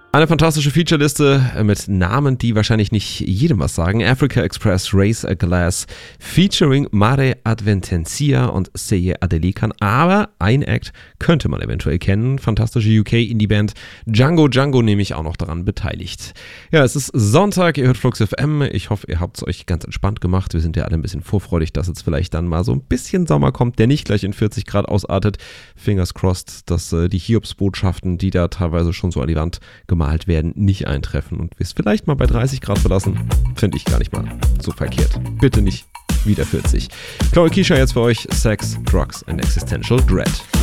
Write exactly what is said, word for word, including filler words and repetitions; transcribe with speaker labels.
Speaker 1: Eine fantastische Featureliste mit Namen, die wahrscheinlich nicht jedem was sagen. Africa Express, Raise a Glass, featuring Mare Adventencia und Seye Adelikan. Aber ein Act könnte man eventuell kennen. Fantastische U K-Indie-Band Django Django nämlich auch noch daran beteiligt. Ja, es ist Sonntag, ihr hört Flux F M. Ich hoffe, ihr habt es euch ganz entspannt gemacht. Wir sind ja alle ein bisschen vorfreudig, dass jetzt vielleicht dann mal so ein bisschen Sommer kommt, der nicht gleich in vierzig Grad ausartet. Fingers crossed, dass äh, die Hiobsbotschaften, die da teilweise schon so an die Wand gemalt werden, nicht eintreffen und wir es vielleicht mal bei dreißig Grad verlassen, finde ich gar nicht mal so verkehrt. Bitte nicht wieder vierzig. Chloe Keisha jetzt für euch, Sex, Drugs and Existential Dread.